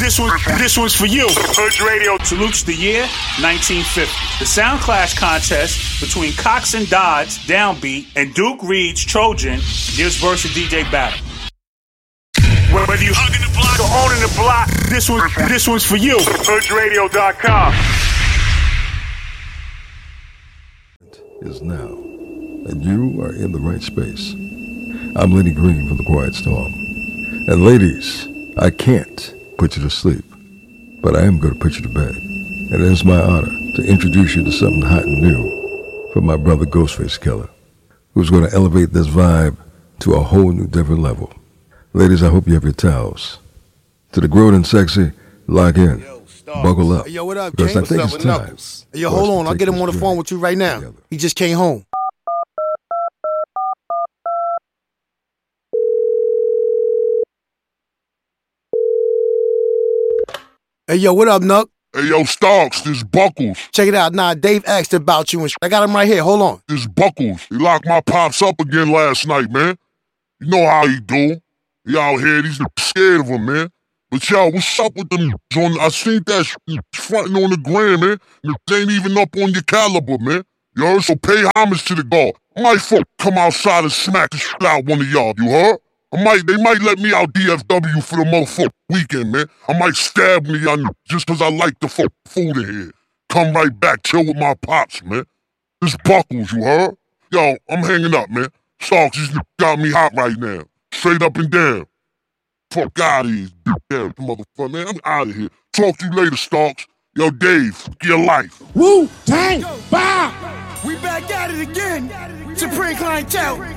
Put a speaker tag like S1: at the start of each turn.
S1: This one's for you. Hood Radio salutes the year 1950. The Sound Clash contest between Cox and Dodds, Downbeat, and Duke Reed's Trojan gives versus DJ battle. Whether you hugging the block or owning the block, this one's for you. HoodRadio.com.
S2: Is now, and you are in the right space. I'm Lenny Green from The Quiet Storm. And ladies, I can't put you to sleep, but I am going to put you to bed. And it is my honor to introduce you to something hot and new from my brother Ghostface Killah, who's going to elevate this vibe to a whole new different level. Ladies, I hope you have your towels. To the grown and sexy, lock in. Buckle up.
S3: Hey, yo, what up,
S2: because
S3: gang?
S2: I think
S3: What's
S2: it's
S3: up,
S2: time.
S3: Knuckles? Hey, yo, hold on. I'll get him on the phone with you right now.
S2: Together.
S3: He just came home. Hey, yo, what up, Nuck?
S4: Hey, yo, Starks, this Buckles.
S3: Check it out. Nah, Dave asked about you and I got him right here. Hold on.
S4: This Buckles. He locked my pops up again last night, man. You know how he do. He out here, he's scared of him, man. But yo, what's up with them? I seen that fronting on the gram, man. It ain't even up on your caliber, man. You heard? So pay homage to the guard. I might come outside and smack the shit out one of y'all, you heard? They might let me out DFW for the motherfucking weekend, man. I might stab me just cause I like the food in here. Come right back, chill with my pops, man. This Buckles, you heard? Yo, I'm hanging up, man. Starks, these got me hot right now. Straight up and down. Fuck out of here, damn motherfucker, man. I'm out of here. Talk to you later, Starks. Yo, Dave, your life.
S3: Wu-Tang! Bow! We back at it again. Supreme Clientele.